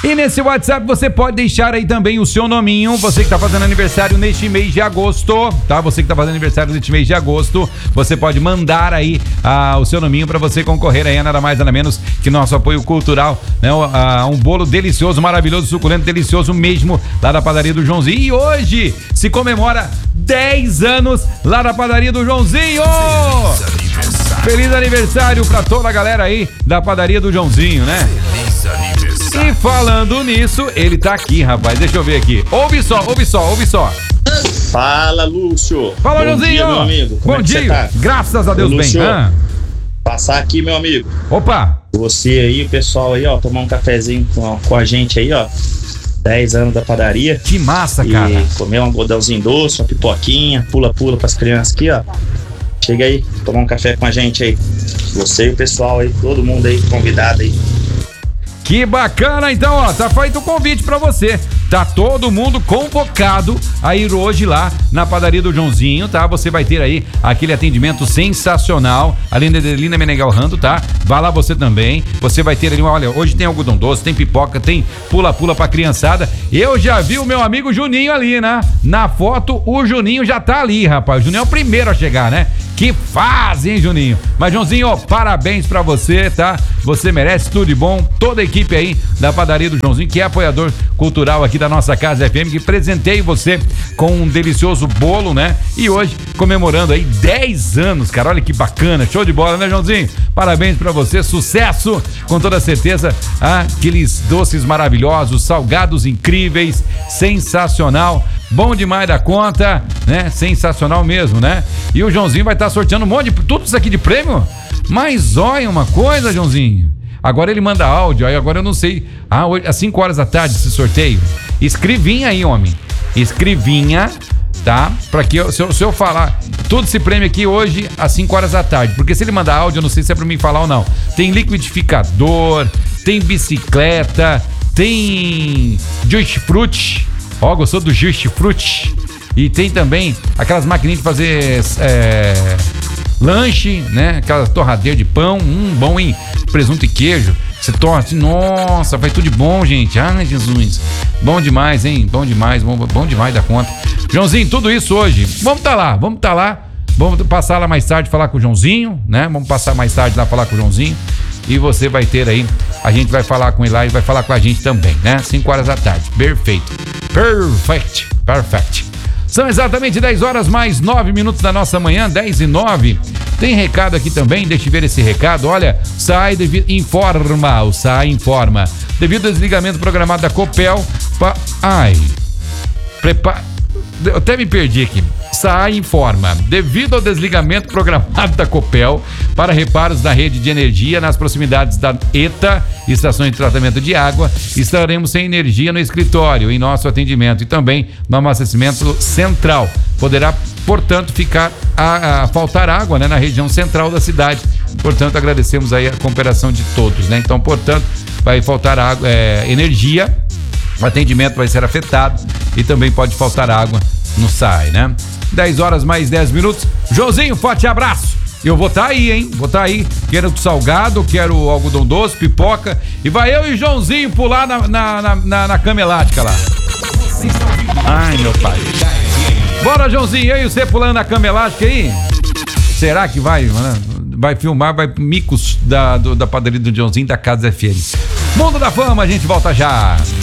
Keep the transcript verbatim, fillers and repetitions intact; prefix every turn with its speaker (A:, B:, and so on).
A: E nesse WhatsApp você pode deixar aí também o seu nominho, você que tá fazendo aniversário neste mês de agosto, tá? Você que tá fazendo aniversário neste mês de agosto, você pode mandar aí ah, o seu nominho para você concorrer aí a nada mais nada menos que nosso apoio cultural, né? Ah, um bolo delicioso, maravilhoso, suculento, delicioso mesmo, lá da padaria do Joãozinho. E hoje se comemora dez anos lá na padaria do Joãozinho! Feliz aniversário! Feliz aniversário pra toda a galera aí da padaria do Joãozinho, né? Feliz aniversário! E falando nisso, ele tá aqui, rapaz. Deixa eu ver aqui. Ouve só, ouve só, ouve só.
B: Fala, Lúcio.
A: Fala,
B: Bom
A: Joãozinho.
B: dia, meu amigo. Como
A: Bom
B: é que
A: dia.
B: você tá?
A: Graças a Deus,
B: Ô,
A: bem.
B: Lúcio,
A: Ah.
B: Passar aqui, meu amigo.
A: Opa.
B: Você aí, o pessoal aí, ó, tomar um cafezinho com, com a gente aí, ó. dez anos da padaria.
A: Que massa,
B: e
A: cara.
B: Comer um algodãozinho doce, uma pipoquinha, pula-pula pras crianças aqui, ó. Chega aí, tomar um café com a gente aí. Você e o pessoal aí, todo mundo aí, convidado aí.
A: Que bacana, então, ó, tá feito o convite pra você. Tá todo mundo convocado a ir hoje lá na padaria do Joãozinho, tá? Você vai ter aí aquele atendimento sensacional, além da Adelina Menegal Rando, tá? Vai lá você também. Você vai ter ali, olha, hoje tem algodão doce, tem pipoca, tem pula-pula pra criançada. Eu já vi o meu amigo Juninho ali, né? Na foto, o Juninho já tá ali, rapaz. O Juninho é o primeiro a chegar, né? Que fase, hein, Juninho? Mas, Joãozinho, ó, parabéns pra você, tá? Você merece tudo de bom. Toda a equipe aí da padaria do Joãozinho, que é apoiador cultural aqui da nossa Casa F M, que presenteie você com um delicioso bolo, né? E hoje, comemorando aí dez anos, cara. Olha que bacana. Show de bola, né, Joãozinho? Parabéns pra você. Sucesso, com toda certeza. Ah, aqueles doces maravilhosos, salgados incríveis, sensacional. Bom demais da conta, né? Sensacional mesmo, né? E o Joãozinho vai estar sorteando um monte de... Tudo isso aqui de prêmio? Mas olha uma coisa, Joãozinho. Agora ele manda áudio, aí agora eu não sei. Ah, às cinco horas da tarde esse sorteio. Escrevinha aí, homem. Escrevinha, tá? Pra que eu, se, eu, se eu falar todo esse prêmio aqui hoje às cinco horas da tarde. Porque se ele mandar áudio, eu não sei se é pra mim falar ou não. Tem liquidificador, tem bicicleta, tem Juice Fruit. Ó, gostou do Juice Fruit? E tem também aquelas maquininhas de fazer é, lanche, né? Aquela torradeira de pão, hum, bom, hein? Presunto e queijo. Você torna assim, nossa, vai tudo de bom, gente. Ai, Jesus. Bom demais, hein? Bom demais, bom, bom demais da conta. Joãozinho, tudo isso hoje. Vamos tá lá, vamos tá lá. Vamos passar lá mais tarde falar com o Joãozinho, né? Vamos passar mais tarde lá falar com o Joãozinho. E você vai ter aí, a gente vai falar com ele lá e vai falar com a gente também, né? cinco horas da tarde. Perfeito. Perfect. Perfect. São exatamente dez horas mais nove minutos da nossa manhã, dez e nove. Tem recado aqui também, deixa eu ver esse recado. Olha, sai, devido, informa, o S A I informa. Devido ao desligamento programado da Copel, pa, ai, prepara, eu até me perdi aqui. S A I informa, devido ao desligamento programado da Copel para reparos da rede de energia nas proximidades da ETA, estações de tratamento de água, estaremos sem energia no escritório, em nosso atendimento e também no abastecimento central. Poderá, portanto, ficar a, a faltar água, né, na região central da cidade. Portanto, agradecemos aí a cooperação de todos, né? Então, portanto, vai faltar água, é, energia, o atendimento vai ser afetado e também pode faltar água no S A I, né? dez horas mais dez minutos. Joãozinho, forte abraço. Eu vou estar tá aí, hein? Vou estar tá aí. Quero salgado, quero algodão doce, pipoca. E vai eu e o Joãozinho pular na, na, na, na, na cama elástica lá. Ai, meu pai. Bora, Joãozinho. Eu e você pulando na cama elástica aí? Será que vai, né? Vai filmar, vai micos da, do, da padaria do Joãozinho da Casa F M. Mundo da Fama, a gente volta já.